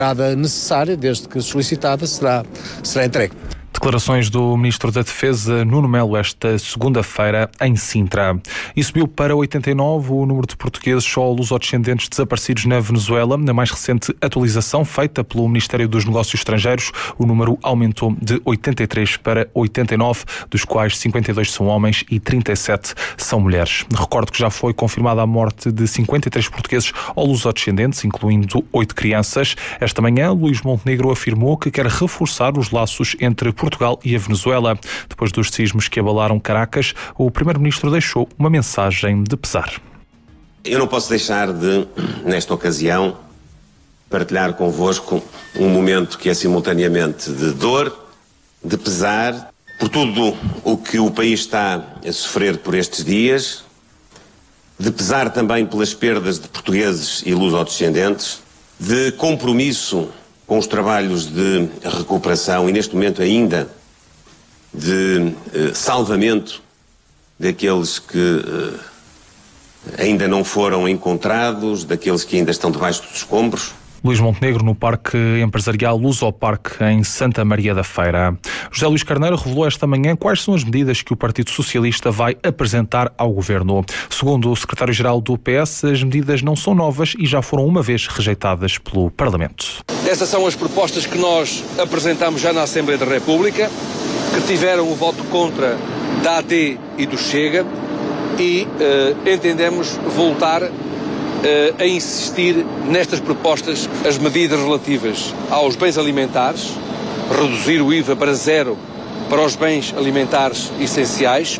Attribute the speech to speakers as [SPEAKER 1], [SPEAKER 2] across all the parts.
[SPEAKER 1] Nada necessária, desde que solicitada, será entregue.
[SPEAKER 2] Declarações do Ministro da Defesa, Nuno Melo, esta segunda-feira em Sintra. E subiu para 89 o número de portugueses ou lusodescendentes desaparecidos na Venezuela. Na mais recente atualização feita pelo Ministério dos Negócios Estrangeiros, o número aumentou de 83 para 89, dos quais 52 são homens e 37 são mulheres. Recordo que já foi confirmada a morte de 53 portugueses ou lusodescendentes, incluindo 8 crianças. Esta manhã, Luís Montenegro afirmou que quer reforçar os laços entre Portugal e a Venezuela. Depois dos sismos que abalaram Caracas, o Primeiro-Ministro deixou uma mensagem de pesar.
[SPEAKER 3] Eu não posso deixar de, nesta ocasião, partilhar convosco um momento que é simultaneamente de dor, de pesar, por tudo o que o país está a sofrer por estes dias, de pesar também pelas perdas de portugueses e lusodescendentes, de compromisso com os trabalhos de recuperação e, neste momento ainda, de salvamento daqueles que ainda não foram encontrados, daqueles que ainda estão debaixo dos escombros.
[SPEAKER 2] Luís Montenegro no Parque Empresarial Lusoparque, em Santa Maria da Feira. José Luís Carneiro revelou esta manhã quais são as medidas que o Partido Socialista vai apresentar ao Governo. Segundo o secretário-geral do PS, as medidas não são novas e já foram uma vez rejeitadas pelo Parlamento.
[SPEAKER 4] Essas são as propostas que nós apresentamos já na Assembleia da República, que tiveram o voto contra da AD e do Chega, e entendemos voltar a insistir nestas propostas, as medidas relativas aos bens alimentares, reduzir o IVA para zero para os bens alimentares essenciais,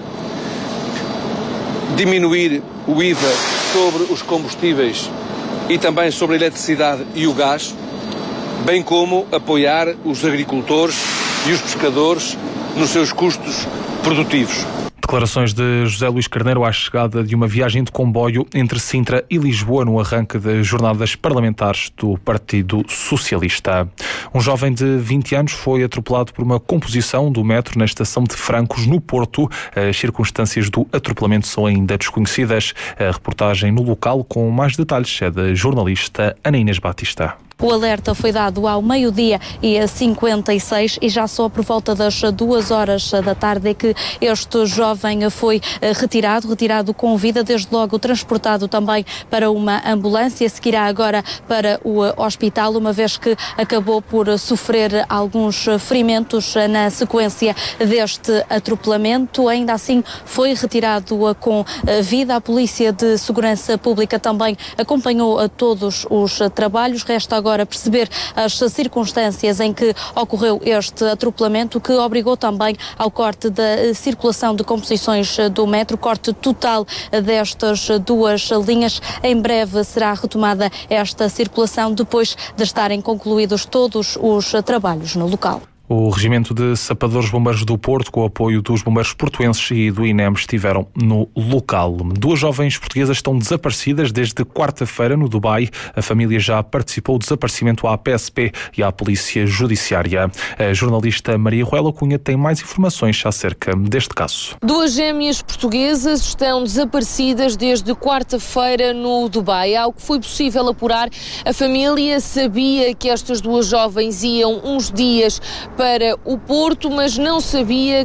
[SPEAKER 4] diminuir o IVA sobre os combustíveis e também sobre a eletricidade e o gás, bem como apoiar os agricultores e os pescadores nos seus custos produtivos.
[SPEAKER 2] Declarações de José Luís Carneiro à chegada de uma viagem de comboio entre Sintra e Lisboa no arranque das jornadas parlamentares do Partido Socialista. Um jovem de 20 anos foi atropelado por uma composição do metro na estação de Francos, no Porto. As circunstâncias do atropelamento são ainda desconhecidas. A reportagem no local com mais detalhes é da jornalista Ana Inês Batista.
[SPEAKER 5] O alerta foi dado ao 12h56 e já só por volta das 2h da tarde é que este jovem foi retirado com vida, desde logo transportado também para uma ambulância, seguirá agora para o hospital, uma vez que acabou por sofrer alguns ferimentos na sequência deste atropelamento. Ainda assim foi retirado com vida. A Polícia de Segurança Pública também acompanhou todos os trabalhos. Resta agora perceber as circunstâncias em que ocorreu este atropelamento, que obrigou também ao corte da circulação de composições do metro, corte total destas duas linhas. Em breve será retomada esta circulação depois de estarem concluídos todos os trabalhos no local.
[SPEAKER 2] O Regimento de Sapadores Bombeiros do Porto, com o apoio dos bombeiros portuenses e do INEM, estiveram no local. 2 jovens portuguesas estão desaparecidas desde quarta-feira no Dubai. A família já participou do desaparecimento à PSP e à Polícia Judiciária. A jornalista Maria Ruela Cunha tem mais informações acerca deste caso.
[SPEAKER 6] 2 gêmeas portuguesas estão desaparecidas desde quarta-feira no Dubai. Ao que foi possível apurar, a família sabia que estas 2 jovens iam uns dias para o Porto, mas não sabiam,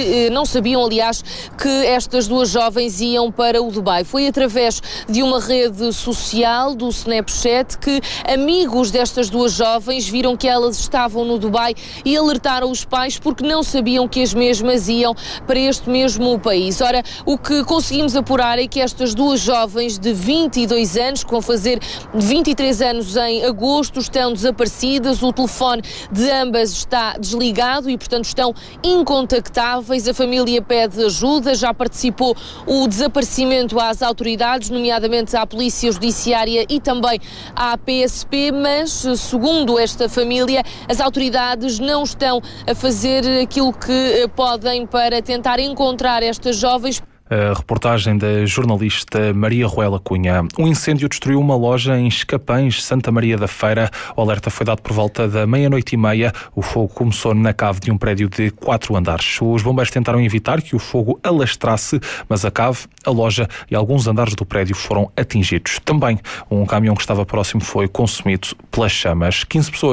[SPEAKER 6] aliás, que estas 2 jovens iam para o Dubai. Foi através de uma rede social, do Snapchat, que amigos destas 2 jovens viram que elas estavam no Dubai e alertaram os pais, porque não sabiam que as mesmas iam para este mesmo país. Ora, o que conseguimos apurar é que estas 2 jovens de 22 anos, que vão fazer 23 anos em agosto, estão desaparecidas. O telefone de ambas está desligado e, portanto, estão incontactáveis. A família pede ajuda, já participou o desaparecimento às autoridades, nomeadamente à Polícia Judiciária e também à PSP, mas, segundo esta família, as autoridades não estão a fazer aquilo que podem para tentar encontrar estas jovens.
[SPEAKER 2] A reportagem da jornalista Maria Ruela Cunha. Um incêndio destruiu uma loja em Escapães, Santa Maria da Feira. O alerta foi dado por volta da 00:30. O fogo começou na cave de um prédio de 4 andares. Os bombeiros tentaram evitar que o fogo alastrasse, mas a cave, a loja e alguns andares do prédio foram atingidos. Também um caminhão que estava próximo foi consumido pelas chamas. 15 pessoas